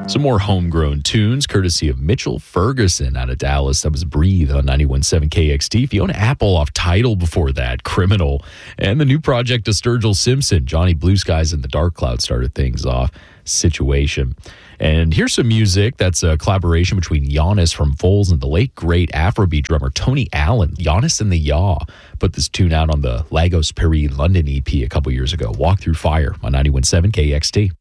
Some more homegrown tunes, courtesy of Mitchell Ferguson out of Dallas. That was Breathe on 91.7 KXT. Fiona Apple off Tidal before that, Criminal. And the new project of Sturgill Simpson, Johnny Blue Skies and the Dark Cloud started things off, Situation. And here's some music that's a collaboration between Giannis from Foals and the late great Afrobeat drummer Tony Allen. Giannis and the Yaw put this tune out on the Lagos Paris London EP a couple years ago. Walk Through Fire on 91.7 KXT.